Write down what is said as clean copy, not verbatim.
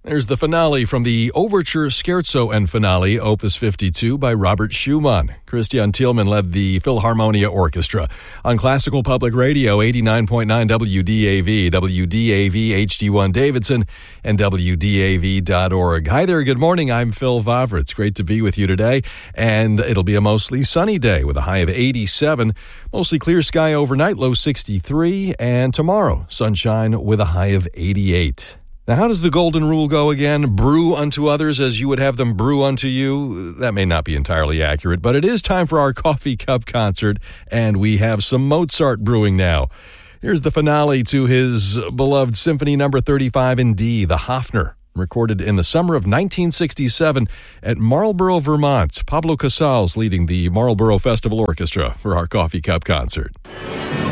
There's the finale from the Overture Scherzo and Finale, Opus 52 by Robert Schumann. Christian Thielmann led the Philharmonia Orchestra. On Classical Public Radio, 89.9 WDAV, WDAV HD1 Davidson, and WDAV.org. Hi there, good morning. I'm Phil Vavra. It's great to be with you today, and it'll be a mostly sunny day with a high of 87. Mostly clear sky overnight, low 63, and tomorrow, sunshine with a high of 88. Now, how does the golden rule go again? Brew unto others as you would have them brew unto you. That may not be entirely accurate, but it is time for our coffee cup concert, and we have some Mozart brewing now. Here's the finale to his beloved Symphony No. 35 in D, the Hofner, recorded in the summer of 1967 at Marlborough, Vermont. Pablo Casals leading the Marlborough Festival Orchestra for our coffee cup concert.